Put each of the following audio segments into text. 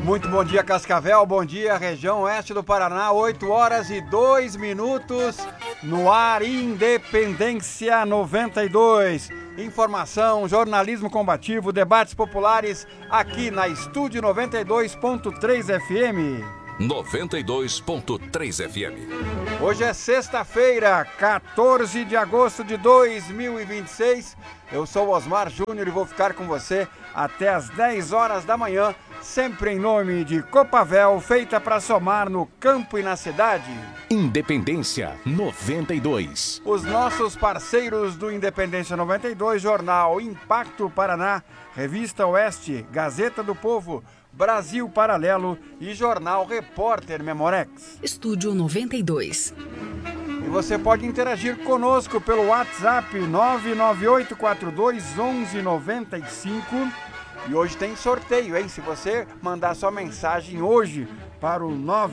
Muito bom dia, Cascavel, bom dia, região oeste do Paraná, 8h02, no ar Independência 92. Informação, jornalismo combativo, debates populares, aqui na Estúdio 92.3 FM. 92.3 FM. Hoje é sexta-feira, 14 de agosto de 2026. Eu sou Osmar Júnior e vou ficar com você até as 10 horas da manhã, sempre em nome de Copavel, feita para somar no campo e na cidade. Independência 92. Os nossos parceiros do Independência 92, Jornal Impacto Paraná, Revista Oeste, Gazeta do Povo, Brasil Paralelo e Jornal Repórter Memorex. Estúdio 92. E você pode interagir conosco pelo WhatsApp 998421195. E hoje tem sorteio, hein? Se você mandar sua mensagem hoje para o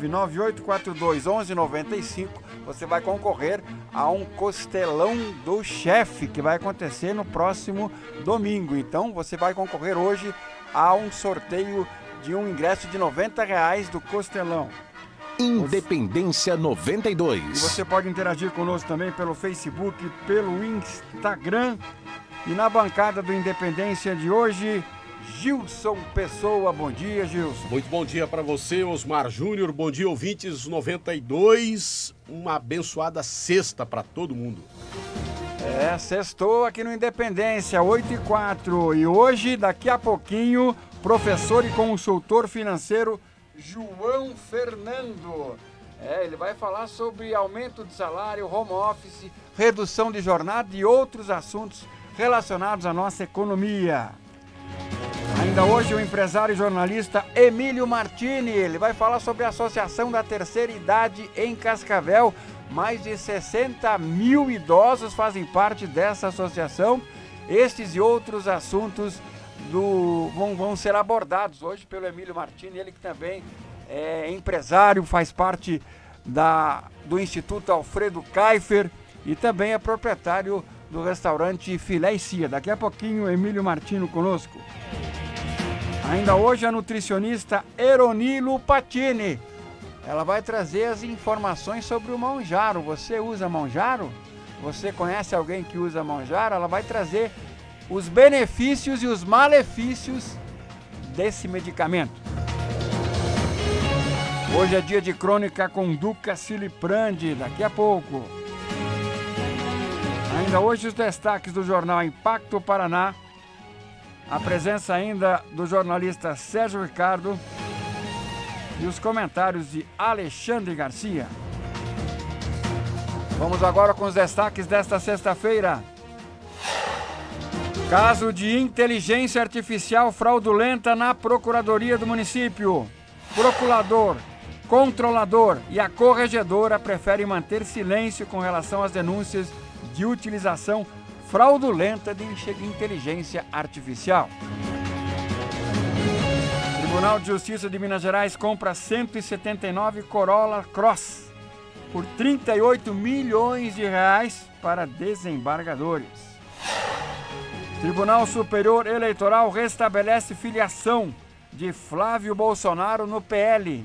998421195, você vai concorrer a um costelão do chefe que vai acontecer no próximo domingo. Então você vai concorrer hoje a um sorteio de um ingresso de R$90 do costelão. Independência 92. E você pode interagir conosco também pelo Facebook, pelo Instagram. E na bancada do Independência de hoje, Gilson Pessoa. Bom dia, Gilson. Muito bom dia para você, Osmar Júnior. Bom dia, ouvintes 92. Uma abençoada sexta para todo mundo. Sextou aqui no Independência, 8h04. E hoje, daqui a pouquinho, professor e consultor financeiro João Fernando. Ele vai falar sobre aumento de salário, home office, redução de jornada e outros assuntos relacionados à nossa economia. Ainda hoje o empresário e jornalista Emílio Martini, ele vai falar sobre a Associação da Terceira Idade em Cascavel. Mais de 60 mil idosos fazem parte dessa associação. Estes e outros assuntos vão ser abordados hoje pelo Emílio Martini, ele que também é empresário, faz parte do Instituto Alfredo Kiefer e também é proprietário do restaurante Filé e Cia. Daqui a pouquinho, Emílio Martini conosco. Ainda hoje a nutricionista Eronilo Patini. Ela vai trazer as informações sobre o Monjaro. Você usa Monjaro? Você conhece alguém que usa Monjaro? Ela vai trazer os benefícios e os malefícios desse medicamento. Hoje é dia de crônica com Duca Siliprandi, daqui a pouco. Ainda hoje os destaques do jornal Impacto Paraná, a presença ainda do jornalista Sérgio Ricardo e os comentários de Alexandre Garcia. Vamos agora com os destaques desta sexta-feira. Caso de inteligência artificial fraudulenta na Procuradoria do Município. Procurador, controlador e a corregedora preferem manter silêncio com relação às denúncias de utilização fraudulenta de inteligência artificial. O Tribunal de Justiça de Minas Gerais compra 179 Corolla Cross por R$38 milhões para desembargadores. Tribunal Superior Eleitoral restabelece filiação de Flávio Bolsonaro no PL.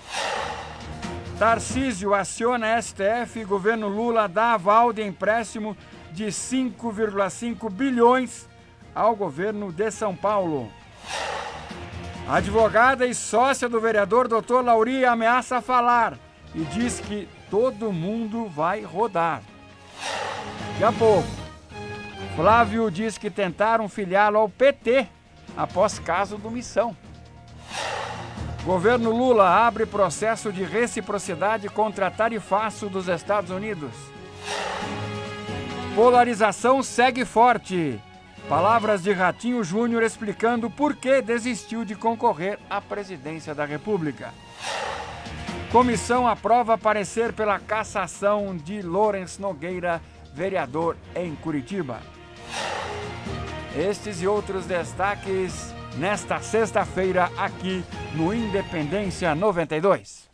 Tarcísio aciona STF e governo Lula dá aval de empréstimo de 5,5 bilhões ao governo de São Paulo. Advogada e sócia do vereador Dr. Lauri ameaça falar e diz que todo mundo vai rodar. Daqui a pouco, Flávio diz que tentaram filiá-lo ao PT após caso do Missão. Governo Lula abre processo de reciprocidade contra tarifaço dos Estados Unidos. Polarização segue forte. Palavras de Ratinho Júnior explicando por que desistiu de concorrer à presidência da República. Comissão aprova parecer pela cassação de Lourenço Nogueira, vereador em Curitiba. Estes e outros destaques nesta sexta-feira aqui no Independência 92.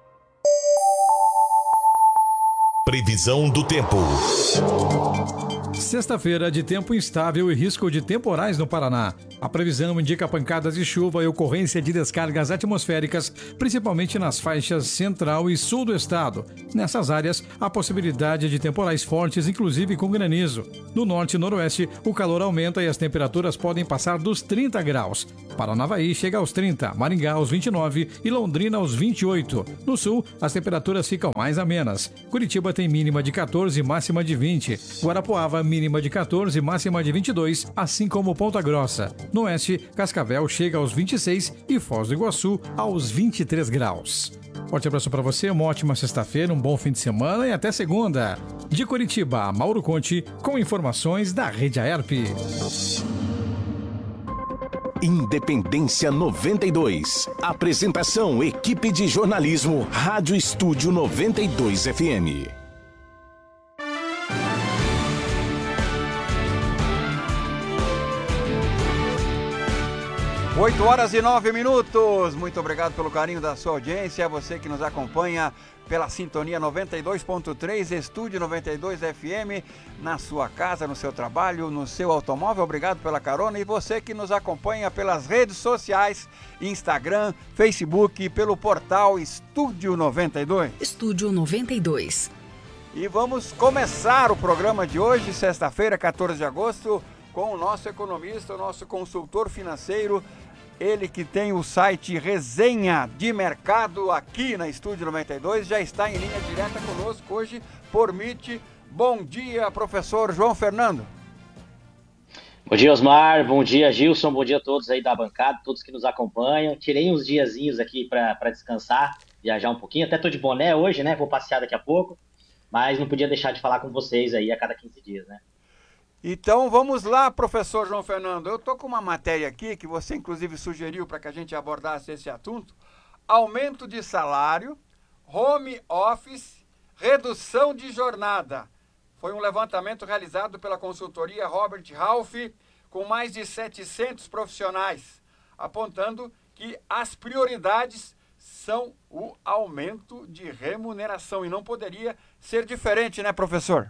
Previsão do tempo. Sexta-feira de tempo instável e risco de temporais no Paraná. A previsão indica pancadas de chuva e ocorrência de descargas atmosféricas, principalmente nas faixas central e sul do estado. Nessas áreas, há possibilidade de temporais fortes, inclusive com granizo. No norte e noroeste, o calor aumenta e as temperaturas podem passar dos 30 graus. Paranavaí chega aos 30, Maringá aos 29 e Londrina aos 28. No sul, as temperaturas ficam mais amenas. Curitiba tem mínima de 14 e máxima de 20. Guarapuava, mínima de 14 e máxima de 22, assim como Ponta Grossa. No oeste, Cascavel chega aos 26 e Foz do Iguaçu aos 23 graus. Forte abraço para você, uma ótima sexta-feira, um bom fim de semana e até segunda. De Curitiba, Mauro Conte, com informações da Rede Aerp. Independência 92. Apresentação, equipe de jornalismo, Rádio Estúdio 92 FM. 8h09. Muito obrigado pelo carinho da sua audiência. Você que nos acompanha pela sintonia 92.3, Estúdio 92 FM, na sua casa, no seu trabalho, no seu automóvel. Obrigado pela carona. E você que nos acompanha pelas redes sociais, Instagram, Facebook, pelo portal Estúdio 92. Estúdio 92. E vamos começar o programa de hoje, sexta-feira, 14 de agosto, com o nosso economista, o nosso consultor financeiro, ele que tem o site Resenha de Mercado aqui na Estúdio 92, já está em linha direta conosco hoje por Meet. Bom dia, professor João Fernando. Bom dia, Osmar. Bom dia, Gilson. Bom dia a todos aí da bancada, todos que nos acompanham. Tirei uns diazinhos aqui para descansar, viajar um pouquinho. Até tô de boné hoje, né? Vou passear daqui a pouco, mas não podia deixar de falar com vocês aí a cada 15 dias, né? Então vamos lá, professor João Fernando. Eu estou com uma matéria aqui que você inclusive sugeriu para que a gente abordasse esse assunto. Aumento de salário, home office, redução de jornada. Foi um levantamento realizado pela consultoria Robert Half com mais de 700 profissionais, apontando que as prioridades são o aumento de remuneração. E não poderia ser diferente, né, professor?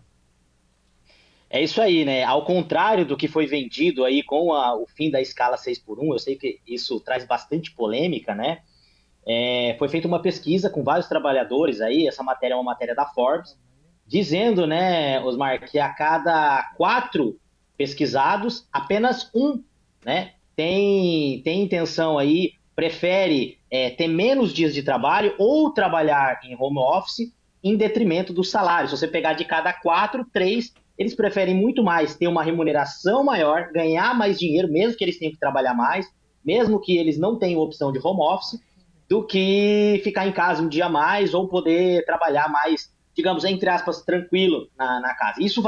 É isso aí, né? Ao contrário do que foi vendido aí com o fim da escala 6x1, eu sei que isso traz bastante polêmica, né? Foi feita uma pesquisa com vários trabalhadores aí, essa matéria é uma matéria da Forbes, dizendo, né, Osmar, que a cada 4 pesquisados, apenas um, né, tem intenção aí, prefere ter menos dias de trabalho ou trabalhar em home office em detrimento do salário. Se você pegar de cada 4, 3... eles preferem muito mais ter uma remuneração maior, ganhar mais dinheiro, mesmo que eles tenham que trabalhar mais, mesmo que eles não tenham opção de home office, do que ficar em casa um dia a mais ou poder trabalhar mais, digamos, entre aspas, tranquilo na casa. Isso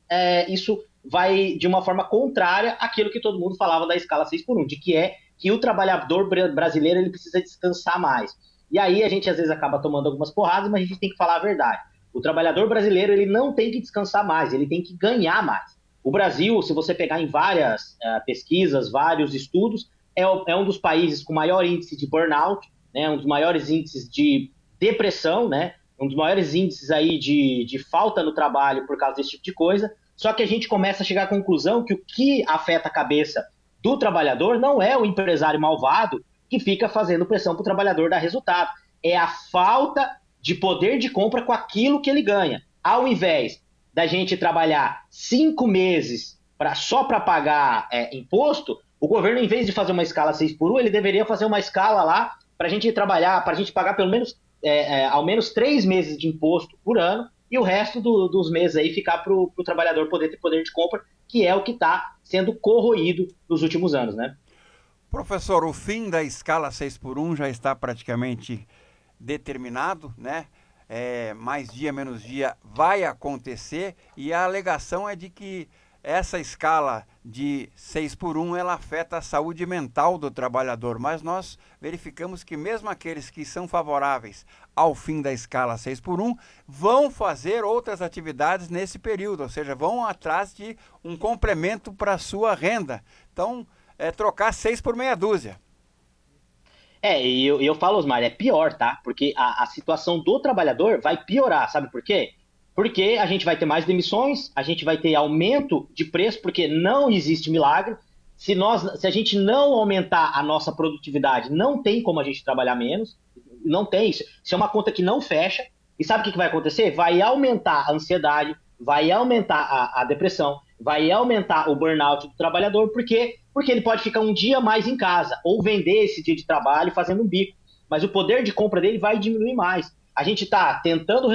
vai de uma forma contrária àquilo que todo mundo falava da escala 6x1, de que o trabalhador brasileiro ele precisa descansar mais. E aí a gente às vezes acaba tomando algumas porradas, mas a gente tem que falar a verdade. O trabalhador brasileiro ele não tem que descansar mais, ele tem que ganhar mais. O Brasil, se você pegar em várias pesquisas, vários estudos, é um dos países com maior índice de burnout, né, um dos maiores índices de depressão, né, um dos maiores índices aí de falta no trabalho por causa desse tipo de coisa. Só que a gente começa a chegar à conclusão que o que afeta a cabeça do trabalhador não é o empresário malvado que fica fazendo pressão para o trabalhador dar resultado. É a falta de poder de compra com aquilo que ele ganha. Ao invés da gente trabalhar 5 meses só para pagar imposto, o governo, em vez de fazer uma escala 6x1, ele deveria fazer uma escala lá para a gente trabalhar, para a gente pagar pelo menos, ao menos 3 meses de imposto por ano e o resto dos meses aí ficar para o trabalhador poder ter poder de compra, que é o que está sendo corroído nos últimos anos, né? Professor, o fim da escala 6x1 já está praticamente determinado, né? Mais dia, menos dia vai acontecer e a alegação é de que essa escala de 6x1 ela afeta a saúde mental do trabalhador, mas nós verificamos que mesmo aqueles que são favoráveis ao fim da escala 6x1 vão fazer outras atividades nesse período, ou seja, vão atrás de um complemento para a sua renda. Então, trocar 6 por meia dúzia. E eu falo, Osmar, é pior, tá? Porque a situação do trabalhador vai piorar, sabe por quê? Porque a gente vai ter mais demissões, a gente vai ter aumento de preço, porque não existe milagre. Se a gente não aumentar a nossa produtividade, não tem como a gente trabalhar menos. Não tem isso. Isso é uma conta que não fecha. E sabe o que vai acontecer? Vai aumentar a ansiedade, vai aumentar a depressão, vai aumentar o burnout do trabalhador. Por quê? Porque ele pode ficar um dia mais em casa ou vender esse dia de trabalho fazendo um bico. Mas o poder de compra dele vai diminuir mais. A gente está tentando